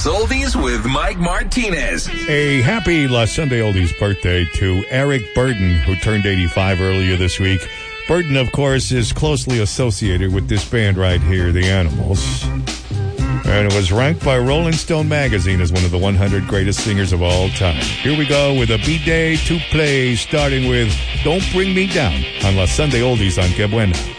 Oldies with Mike Martinez. A happy last Sunday Oldies birthday to Eric Burden, who turned 85 earlier this week. Burden, of course, is closely associated with this band right here, The Animals. And it was ranked by Rolling Stone magazine as one of the 100 greatest singers of all time. Here we go with a B-Day to play, starting with Don't Bring Me Down on La Sunday Oldies on Que Buena.